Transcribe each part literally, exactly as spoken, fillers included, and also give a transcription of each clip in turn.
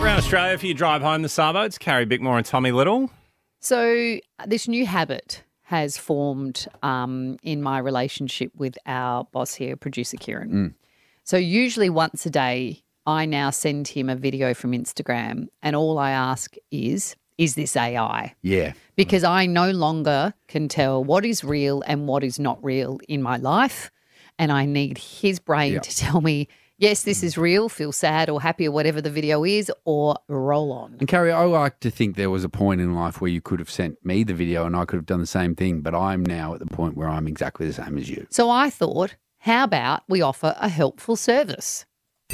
Around Australia, if you drive home the Sabo, it's Carrie Bickmore and Tommy Little. So this new habit has formed um, in my relationship with our boss here, producer Kieran. Mm. So usually once a day, I now send him a video from Instagram, and all I ask is, is this A I? Yeah. Because I no longer can tell what is real and what is not real in my life, and I need his brain Yep. to tell me, yes, this is real, feel sad or happy or whatever the video is, or roll on. And Carrie, I like to think there was a point in life where you could have sent me the video and I could have done the same thing, but I'm now at the point where I'm exactly the same as you. So I thought, how about we offer a helpful service?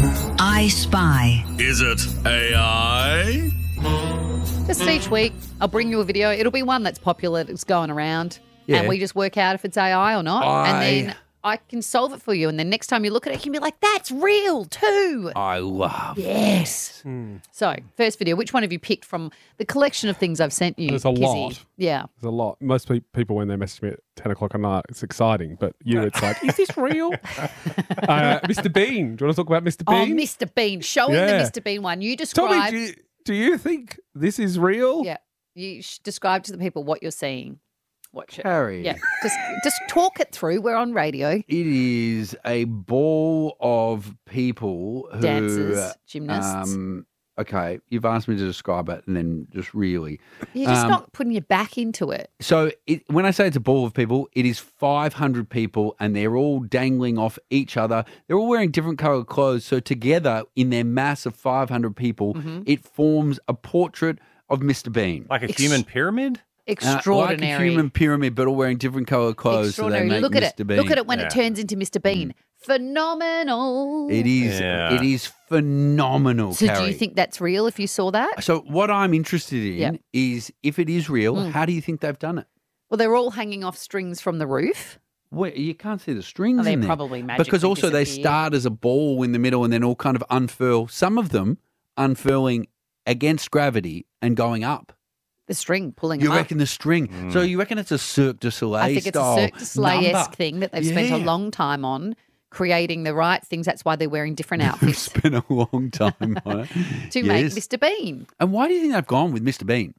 I Spy. Is it A I? Just each week, I'll bring you a video. It'll be one that's popular, that's going around, Yeah. and we just work out if it's A I or not. I- And then I can solve it for you. And then next time you look at it, you can be like, that's real too. I love Yes. So, first video, which one have you picked from the collection of things I've sent you? There's a Kizzy? lot. Yeah. There's a lot. Most pe- people, when they message me at ten o'clock at night, it's exciting. But you, it's like, is this real? uh, Mister Bean. Do you want to talk about Mister Oh, Bean? Mister Bean. Showing Yeah. the Mister Bean one. You describe. Tommy, do you, do you think this is real? Yeah. You sh- describe to the people what you're seeing. Watch it. Carrie. Yeah. Just, just talk it through. We're on radio. It is a ball of people who Dancers, gymnasts. Um, okay, you've asked me to describe it, and then just really. You're just um, not putting your back into it. So it, when I say it's a ball of people, it is five hundred people, and they're all dangling off each other. They're all wearing different coloured clothes. So together, in their mass of five hundred people, Mm-hmm. it forms a portrait of Mister Bean. Like a Ex- human pyramid? Uh, Extraordinary. like a human pyramid, but all wearing different coloured clothes. So they Extraordinary. make Look at Mister it. Bean. Look at it when Yeah. it turns into Mister Bean. Phenomenal. It is. Yeah. It is phenomenal. So do Carrie. you think that's real if you saw that? So what I'm interested in Yep. is if it is real, Mm. how do you think they've done it? Well, they're all hanging off strings from the roof. Well, you can't see the strings Oh, they in there. probably magically because also they disappear. start as a ball in the middle and then all kind of unfurl. Some of them unfurling against gravity and going up. The string pulling You them reckon the string? Mm. So you reckon it's a Cirque du Soleil up. I think it's a style Cirque du Soleil-esque number? thing that they've spent a Yeah. long time on, creating the right things. That's why they're wearing different They've outfits spent a long time on it. to make Yes. Mister Bean. And why do you think they've gone with Mister Bean?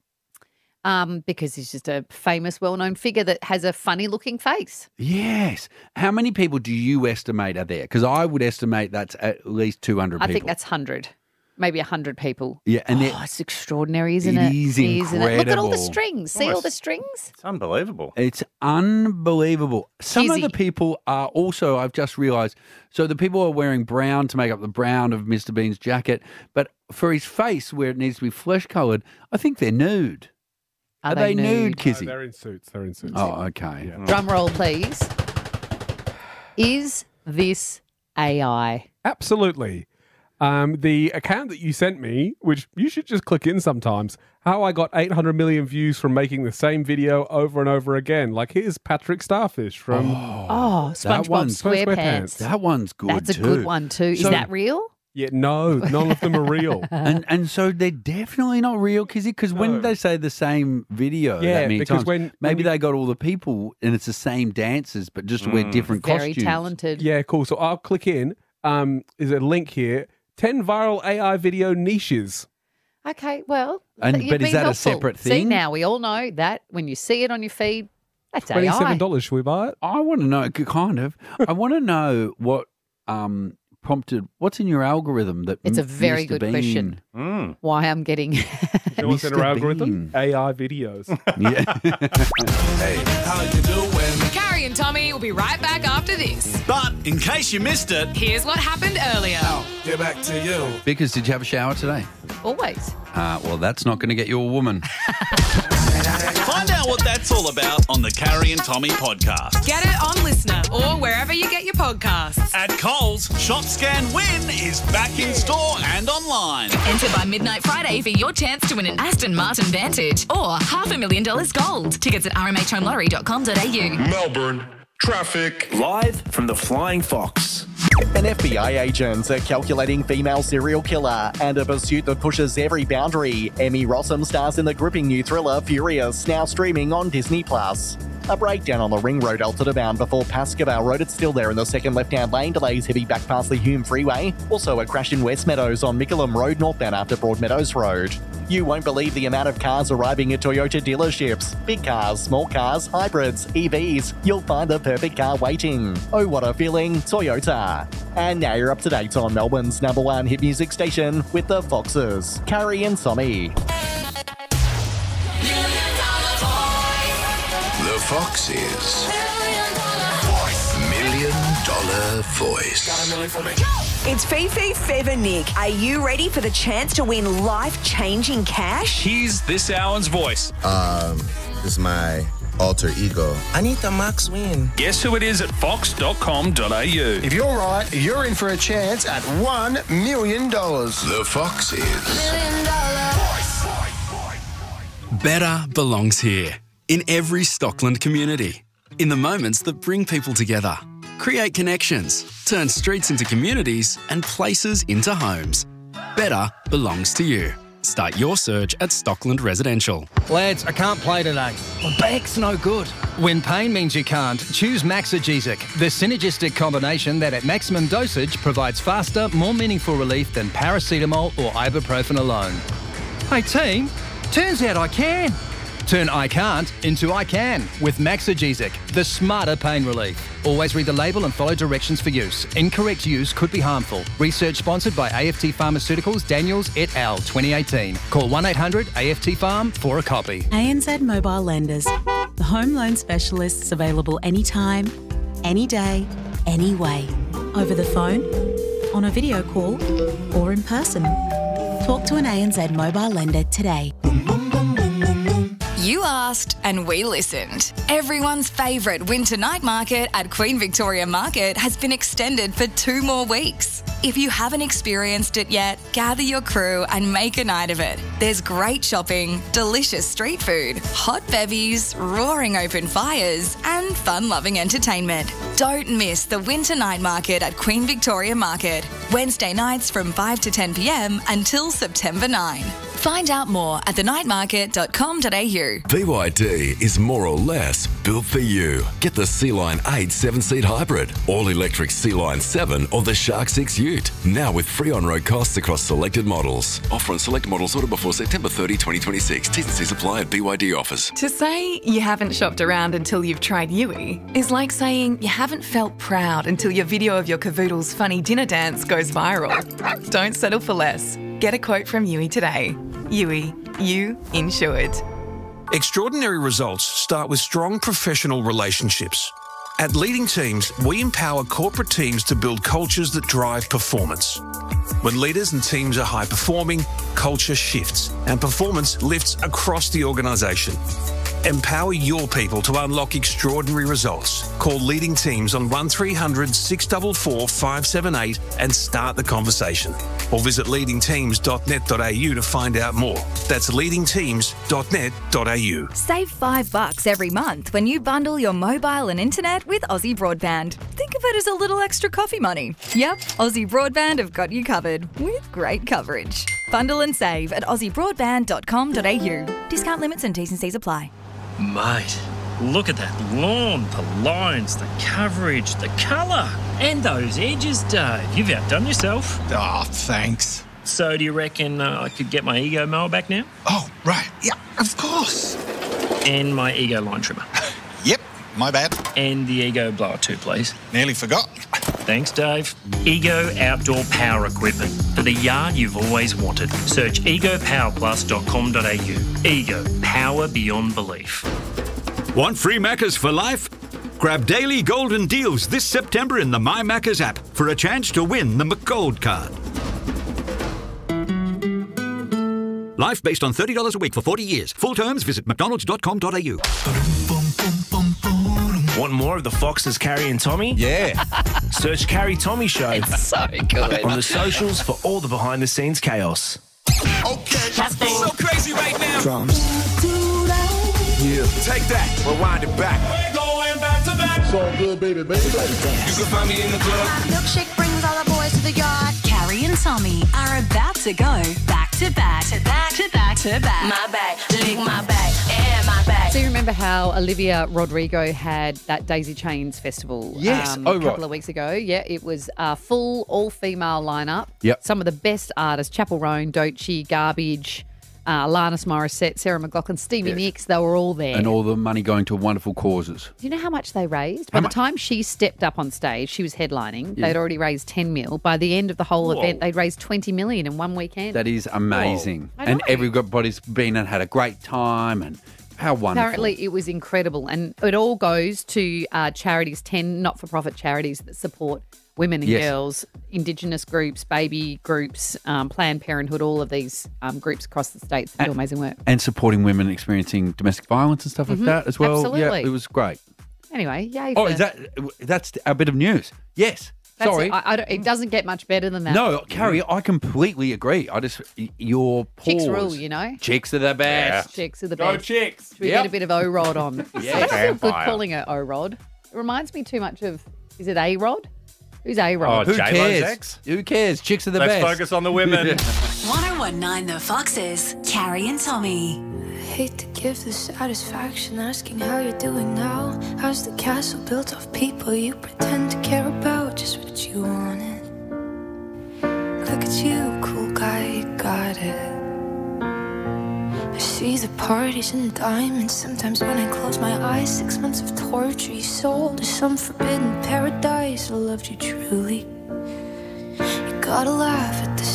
Um, because he's just a famous, well-known figure that has a funny-looking face. Yes. How many people do you estimate are there? Because I would estimate that's at least two hundred I people. think that's one hundred, maybe one hundred people. Yeah, and they're- oh, it's extraordinary, isn't It it? is Isn't it? Look at all the incredible. strings. See all the strings? It's unbelievable. It's unbelievable. Some Kizzy. of the people are also, I've just realised, so the people are wearing brown to make up the brown of Mister Bean's jacket, but for his face, where it needs to be flesh coloured, I think they're nude. Are, they, nude, No, Kizzy? they're in suits. They're in suits. Oh, okay. Yeah. Drum roll, please. Is this A I? Absolutely. Um, the account that you sent me, which you should just click in sometimes, how I got eight hundred million views from making the same video over and over again. Like, here's Patrick Starfish from... Oh, SpongeBob one's- SquarePants. SquarePants. That one's good That's a too. good one too. Is So- that real? Yeah, no, none of them are real. And and so they're definitely not real, Kizzy, because No. when they say the same video Yeah, that many because times, when- when maybe you- they got all the people and it's the same dancers, but just wear different Very costumes. talented. Yeah, cool. So I'll click in. Um, is a link here. ten viral A I video niches. Okay, well, And- th- you've but is been that a helpful. separate See, thing? now we all know that when you see it on your feed, that's A twenty-seven I. dollars. Should we buy it? I want to know, kind of. I want to know what um, prompted. What's in your algorithm that? It's a M- very Mister good Bean- question. Mm. Why I'm getting You know what's in our Mister algorithm? Bean. A I videos. Yeah. Hey, how you doing? Carrie and Tommy will be right back after this. But in case you missed it, Here's what happened earlier. get back to you. Because did you have a shower today? always. Uh, well, that's not going to get you a woman. Find out what that's all about on the Carrie and Tommy podcast. Get it on Listener or wherever you get your podcasts. At Coles, Shop Scan Win is back in store and online. Enter by midnight Friday for your chance to win an Aston Martin Vantage or half a million dollars gold. Tickets at r m h home lottery dot com dot a u. Melbourne, traffic. Live from the Flying Fox. An F B I agent, a calculating female serial killer, and a pursuit that pushes every boundary. Emmy Rossum stars in the gripping new thriller Furious, now streaming on Disney Plus. A breakdown on the ring road altered abound before Pascoe Road. It's still there in the second left-hand lane. Delays heavy back past the Hume Freeway. Also a crash in West Meadows on Mickleham Road northbound after Broadmeadows Road. You won't believe the amount of cars arriving at Toyota dealerships. Big cars, small cars, hybrids, E Vs. You'll find the perfect car waiting. Oh, what a feeling, Toyota. And now you're up to date on Melbourne's number one hit music station with the Foxes, Carrie and Tommy. The Foxes. Million Dollar Voice. It's Fifi, Fev and Nick. Are you ready for the chance to win life-changing cash? Here's this hour's voice. Um, this is my alter ego. I need the max win. Guess who it is at fox dot com dot a u. If you're right, you're in for a chance at one million dollars. The Foxes. Million Dollar Voice. Better belongs here, in every Stockland community. In the moments that bring people together. Create connections, turn streets into communities and places into homes. Better belongs to you. Start your search at Stockland Residential. Lads, I can't play today. My back's no good. When pain means you can't, choose Maxigesic, the synergistic combination that at maximum dosage provides faster, more meaningful relief than paracetamol or ibuprofen alone. Hey team, turns out I can. Turn I can't into I can with Maxigesic, the smarter pain relief. Always read the label and follow directions for use. Incorrect use could be harmful. Research sponsored by A F T Pharmaceuticals, Daniels et al. twenty eighteen. Call one eight hundred A F T Farm for a copy. A N Z Mobile Lenders. The home loan specialists available anytime, any day, any way. Over the phone, on a video call, or in person. Talk to an A N Z Mobile Lender today. You asked and we listened. Everyone's favourite winter night market at Queen Victoria Market has been extended for two more weeks. If you haven't experienced it yet, gather your crew and make a night of it. There's great shopping, delicious street food, hot bevies, roaring open fires, and fun-loving entertainment. Don't miss the winter night market at Queen Victoria Market. Wednesday nights from five to ten p m until September ninth. Find out more at the night market dot com dot a u. B Y D is more or less built for you. Get the Sea-Line eight seven-seat hybrid, all-electric Sea-Line seven or the Shark six Ute. Now with free on-road costs across selected models. Offer on select models ordered before September thirtieth, twenty twenty-six. T's and C's apply at B Y D offers. To say you haven't shopped around until you've tried Yui is like saying you haven't felt proud until your video of your cavoodle's funny dinner dance goes viral. Don't settle for less. Get a quote from Yui today. Yui, you insured. Extraordinary results start with strong professional relationships. At Leading Teams, we empower corporate teams to build cultures that drive performance. When leaders and teams are high performing, culture shifts and performance lifts across the organisation. Empower your people to unlock extraordinary results. Call Leading Teams on one three hundred, six four four, five seven eight and start the conversation. Or visit leading teams dot net dot a u to find out more. That's leading teams dot net dot a u. Save five bucks every month when you bundle your mobile and internet with Aussie Broadband. Think of it as a little extra coffee money. Yep, Aussie Broadband have got you covered with great coverage. Bundle and save at aussie broadband dot com dot a u. Discount limits and T's and C's apply. Mate, look at that lawn, the lines, the coverage, the colour, and those edges, Dave. You've outdone yourself. Oh, thanks. So do you reckon uh, I could get my Ego mower back now? Oh, right. Yeah, of course. And my Ego line trimmer. Yep, my bad. And the Ego blower too, please. Nearly forgot. Thanks, Dave. Ego Outdoor Power Equipment for the yard you've always wanted. Search ego power plus dot com dot a u. Ego, power beyond belief. Want free Maccas for life? Grab daily golden deals this September in the My Maccas app for a chance to win the McGold card. Life based on thirty dollars a week for forty years. Full terms, visit mcdonalds dot com dot a u. Want more of the Foxes, Carrie and Tommy? Yeah. Search Carrie Tommy Show. It's so good. On the socials for all the behind-the-scenes chaos. Okay. So crazy right now. Drums. Yeah. Take that. Rewind it back. We're going back to back. So good, baby, baby. You can find me in the club. My milkshake brings all the boys to the yard. Carrie and Tommy are about to go back to to back, to back, to back, to back. My back, lick my back, and my back. So you remember how Olivia Rodrigo had that Daisy Chains festival Yes. um, Oh, a right. couple of weeks ago? Yeah, it was a full all-female lineup. Yep. Some of the best artists, Chapel Roan, Doechii, Garbage, uh, Alanis Morissette, Sarah McLachlan, Stevie Yes. Nicks, they were all there. And all the money going to wonderful causes. Do you know how much they raised? How By mu- the time she stepped up on stage, she was headlining. Yeah. They'd already raised ten mil. By the end of the whole Whoa. event, they'd raised twenty million in one weekend. That is amazing. I And know. everybody's been and had a great time, and how wonderful. Apparently, it was incredible. And it all goes to uh, charities, ten not-for-profit charities that support women and Yes. girls, Indigenous groups, baby groups, um, Planned Parenthood, all of these um, groups across the states that do amazing work. And supporting women experiencing domestic violence and stuff Mhm. like that as well. Absolutely. Yeah, it was great. Anyway, yay. Oh, for- is that that's a bit of news? Yes. that's Sorry. It. I, I don't, it doesn't get much better than that. No, Carrie, I completely agree. I just your pause. Chicks rule, you know. Chicks are the best. Chicks are the Go best. Chicks. Should we Yep. get a bit of O-Rod on? Yeah. I don't feel good Vampire. calling her O-Rod. It reminds me too much of, is it A-Rod? Who's A-Rod? Who cares? Who cares? Chicks are the Let's best. focus on the women. one oh one point nine The Foxes, Carrie and Tommy. Hate to give the satisfaction asking how you're doing now. How's the castle built of people you pretend to care about? Just what you wanted. Look at you, cool guy, you got it. I see the parties and diamonds. Sometimes when I close my eyes, six months of torture you sold to some forbidden paradise. I loved you truly. You gotta laugh at the